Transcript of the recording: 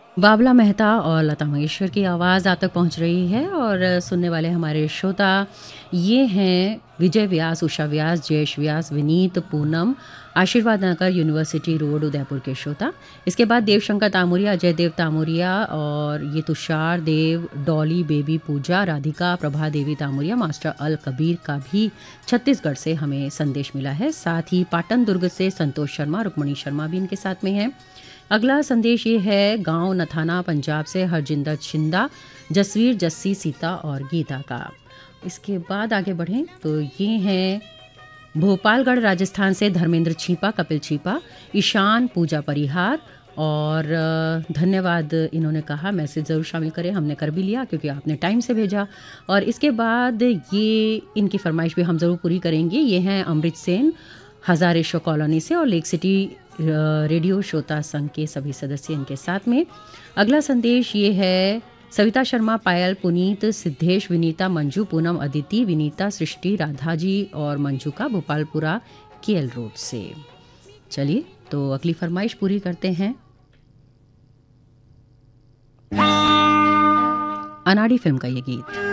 बाबला मेहता और लता मंगेशकर की आवाज़ आप तक पहुंच रही है और सुनने वाले हमारे श्रोता ये हैं विजय व्यास, उषा व्यास, जयेश व्यास, विनीत, पूनम, आशीर्वाद नगर, यूनिवर्सिटी रोड, उदयपुर के श्रोता। इसके बाद देवशंकर तामुरिया, अजय देव तामुरिया और ये तुषार देव, डॉली बेबी, पूजा, राधिका, प्रभा देवी तामुरिया, मास्टर अल कबीर का भी छत्तीसगढ़ से हमें संदेश मिला है। साथ ही पाटन दुर्ग से संतोष शर्मा, रुक्मणी शर्मा भी इनके साथ में हैं। अगला संदेश ये है गांव नथाना पंजाब से हरजिंदर छिंदा, जसवीर, जस्सी, सीता और गीता का। इसके बाद आगे बढ़ें तो ये हैं भोपालगढ़ राजस्थान से धर्मेंद्र छीपा, कपिल छीपा, ईशान, पूजा परिहार और धन्यवाद इन्होंने कहा मैसेज ज़रूर शामिल करें। हमने कर भी लिया क्योंकि आपने टाइम से भेजा। और इसके बाद ये इनकी फरमाइश भी हम ज़रूर पूरी करेंगे। ये हैं अमृत सेन हज़ारेश्वर कॉलोनी से और लेक सिटी रेडियो श्रोता संघ के सभी सदस्य इनके साथ में। अगला संदेश ये है सविता शर्मा, पायल, पुनीत, सिद्धेश, विनीता, मंजू, पूनम, अदिति, विनीता, सृष्टि, राधा जी और मंजू का भोपालपुरा केएल रोड से। चलिए तो अगली फरमाइश पूरी करते हैं। अनाड़ी फिल्म का ये गीत।